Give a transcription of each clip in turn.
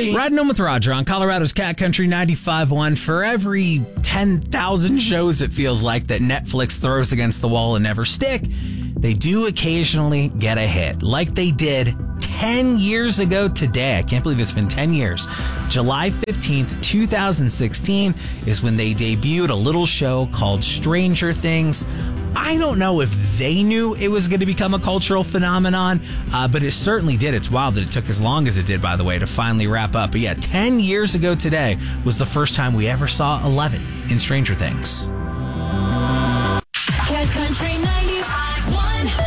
Riding Home with Roger on Colorado's Cat Country 95.1. For every 10,000 shows it feels like that Netflix throws against the wall and never stick, they do occasionally get a hit, like they did 10 years ago today. I can't believe it's been 10 years. July 15th, 2016 is when they debuted a little show called Stranger Things. I don't know if they knew it was going to become a cultural phenomenon, but it certainly did. It's wild that it took as long as it did, by the way, to finally wrap up. But yeah, 10 years ago today was the first time we ever saw Eleven in Stranger Things. Cat Country 95.1.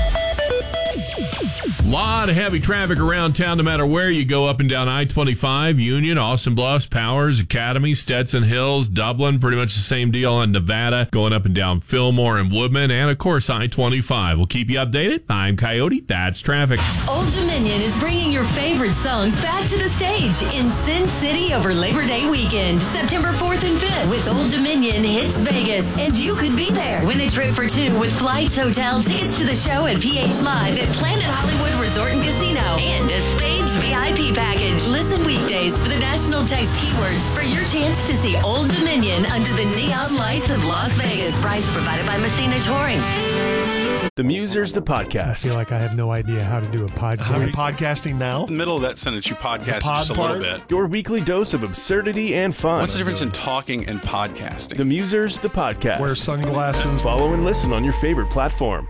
A lot of heavy traffic around town, no matter where you go, up and down I-25, Union, Austin Bluffs, Powers, Academy, Stetson Hills, Dublin, pretty much the same deal in Nevada, going up and down Fillmore and Woodman, and of course I-25. We'll keep you updated. I'm Coyote. That's traffic. Old Dominion is bringing your favorite songs back to the stage in Sin City over Labor Day weekend, September 4th and 5th, with Old Dominion Hits Vegas. And you could be there. Win a trip for two with flights, hotel, tickets to the show, and PH Live at Planet Hollywood Resort and Casino, and a Spades VIP package. Listen weekdays for the national text keywords for your chance to see Old Dominion under the neon lights of Las Vegas. Prize provided by Messina Touring. The Musers, the podcast. I feel like I have no idea how to do a podcast. Are you podcasting now? In the middle of that sentence, you podcast just a little bit. Your weekly dose of absurdity and fun. What's the difference in talking and podcasting? The Musers, the podcast. Wear sunglasses. Follow and listen on your favorite platform.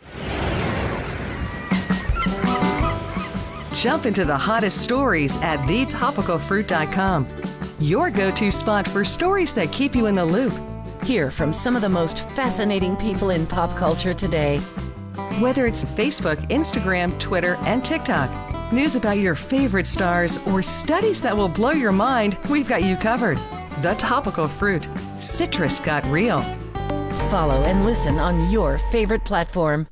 Jump into the hottest stories at thetopicalfruit.com. Your go-to spot for stories that keep you in the loop. Hear from some of the most fascinating people in pop culture today. Whether it's Facebook, Instagram, Twitter, and TikTok, news about your favorite stars, or studies that will blow your mind, we've got you covered. The Topical Fruit. Citrus got real. Follow and listen on your favorite platform.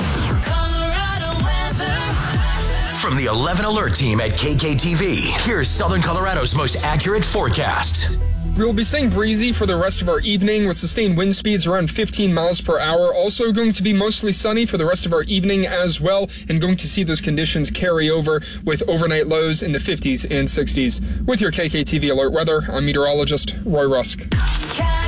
From the 11 Alert team at KKTV, here's Southern Colorado's most accurate forecast. We will be staying breezy for the rest of our evening with sustained wind speeds around 15 miles per hour. Also going to be mostly sunny for the rest of our evening as well, and going to see those conditions carry over with overnight lows in the 50s and 60s. With your KKTV Alert weather, I'm meteorologist Roy Rusk.